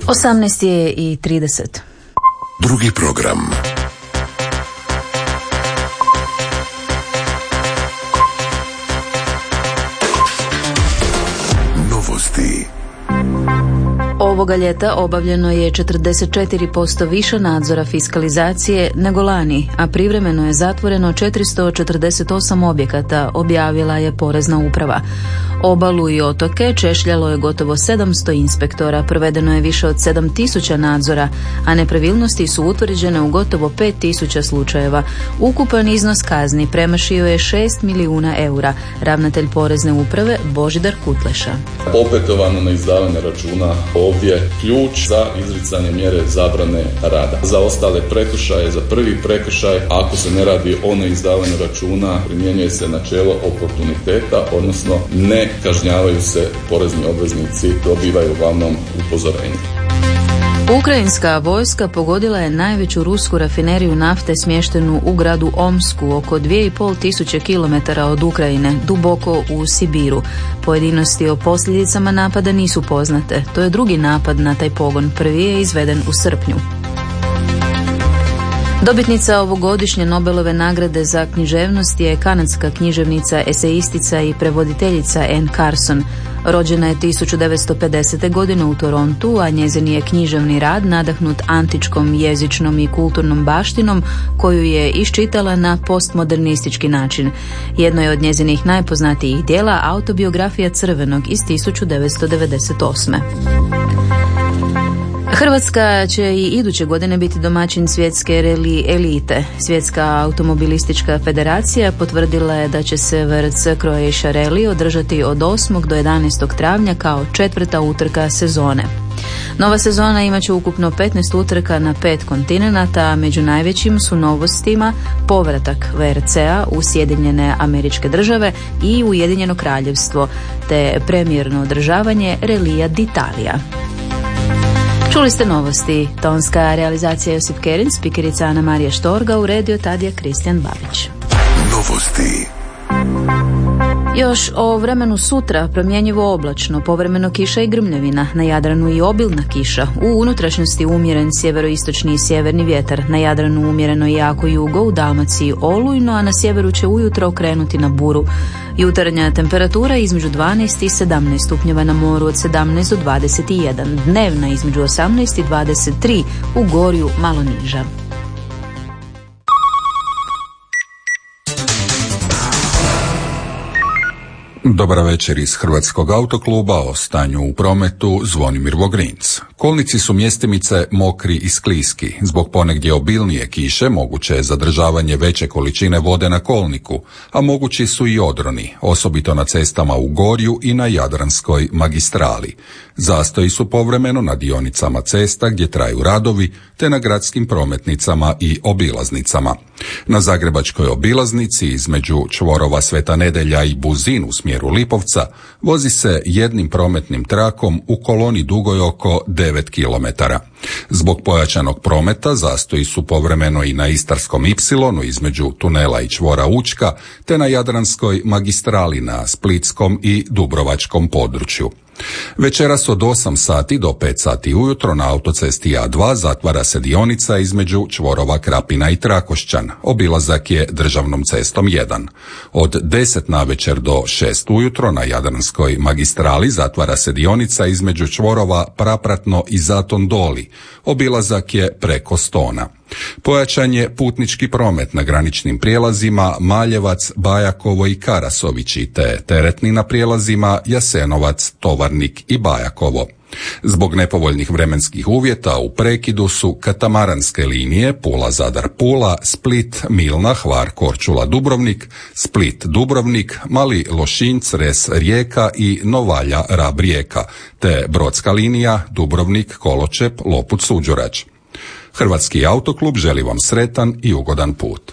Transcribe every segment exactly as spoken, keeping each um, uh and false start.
osamnaest je i trideset. Drugi program. Novosti. Ovoga ljeta obavljeno je četrdeset četiri posto više nadzora fiskalizacije nego lani, a privremeno je zatvoreno četiristo četrdeset osam objekata, objavila je Porezna uprava. Obalu i otoke češljalo je gotovo sedamsto inspektora, provedeno je više od sedam tisuća nadzora, a nepravilnosti su utvrđene u gotovo pet tisuća slučajeva. Ukupan iznos kazni premašio je šest milijuna eura. Ravnatelj Porezne uprave Božidar Kutleša. Opetovano na izdavanje računa ovdje ključ za izricanje mjere zabrane rada. Za ostale prekršaje, za prvi prekršaj, ako se ne radi o neizdavanju računa, primjenjuje se načelo oportuniteta, odnosno ne kažnjavaju se porezni obveznici, dobivaju uglavnom upozorenje. Ukrajinska vojska pogodila je najveću rusku rafineriju nafte smještenu u gradu Omsku, oko dvije i pol tisuće kilometara od Ukrajine, duboko u Sibiru. Pojedinosti o posljedicama napada nisu poznate. To je drugi napad na taj pogon. Prvi je izveden u srpnju. Dobitnica ovogodišnje Nobelove nagrade za književnost je kanadska književnica, esejistica i prevoditeljica Anne Carson. Rođena je tisuću devetsto pedesete. godine u Torontu, a njezin je književni rad nadahnut antičkom jezičnom i kulturnom baštinom koju je iščitala na postmodernistički način. Jedno je od njezinih najpoznatijih djela Autobiografija crvenog iz tisuću devetsto devedeset osme. Hrvatska će i iduće godine biti domaćin svjetske reli elite. Svjetska automobilistička federacija potvrdila je da će se V R C Croatia Rally održati od osmog do jedanaestog travnja kao četvrta utrka sezone. Nova sezona imat će ukupno petnaest utrka na pet kontinenata, a među najvećim su novostima povratak V R C-a u Sjedinjene Američke Države i Ujedinjeno Kraljevstvo, te premijerno održavanje Relija d'Italia. Čuli ste novosti. Tonska realizacija Josip Kerin, spikerica Ana Marija Štorga, uredio Tadija Kristijan Babić. Novosti. Još o vremenu sutra: promjenjivo oblačno, povremeno kiša i grmljavina, na Jadranu i obilna kiša, u unutrašnjosti umjeren sjeveroistočni i sjeverni vjetar, na Jadranu umjereno i jako jugo, u Dalmaciji olujno, a na sjeveru će ujutro okrenuti na buru. Jutarnja temperatura između dvanaest i sedamnaest stupnjeva, na moru od sedamnaest do dvadeset jedan, dnevna između osamnaest i dvadeset tri, u Gorju malo niža. Dobar večer iz Hrvatskog autokluba. O stanju u prometu Zvonimir Vogrinc. Kolnici su mjestimice mokri i skliski. Zbog ponegdje obilnije kiše moguće je zadržavanje veće količine vode na kolniku, a mogući su i odroni, osobito na cestama u Gorju i na Jadranskoj magistrali. Zastoji su povremeno na dionicama cesta gdje traju radovi, te na gradskim prometnicama i obilaznicama. Na Zagrebačkoj obilaznici između čvorova Sveta Nedelja i Buzin u smjeru Lipovca vozi se jednim prometnim trakom u koloni dugoj oko devet kilometara. Zbog pojačanog prometa zastoji su povremeno i na Istarskom ipsilonu između tunela i čvora Učka, te na Jadranskoj magistrali na Splitskom i Dubrovačkom području. Večeras od osam sati do pet sati ujutro na autocesti A dva zatvara se dionica između čvorova Krapina i Trakošćan. Obilazak je državnom cestom jedan. Od deset navečer do šest ujutro na Jadranskoj magistrali zatvara se dionica između čvorova Prapratno i Zaton Doli. Obilazak je preko Stona. Pojačan je putnički promet na graničnim prijelazima Maljevac, Bajakovo i Karasovići, te teretni na prijelazima Jasenovac, Tovarnik i Bajakovo. Zbog nepovoljnih vremenskih uvjeta u prekidu su katamaranske linije Pula-Zadar-Pula, Split-Milna, Hvar-Korčula-Dubrovnik, Split-Dubrovnik, Mali Lošinj-Cres-Rijeka i Novalja-Rab-Rijeka, te brodska linija Dubrovnik-Koločep, Lopud-Suđurač. Hrvatski autoklub želi vam sretan i ugodan put.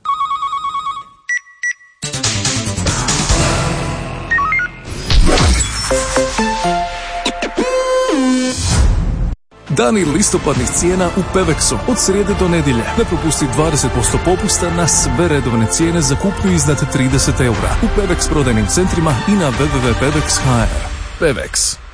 Dani listopadnih cijena u Pevexu od srijede do nedjelje. Ne propusti dvadeset posto popusta na sve redovne cijene za kupnju iznad trideset eura u Pevex prodajnim centrima i na w w w tačka pevex tačka h r. Pevex.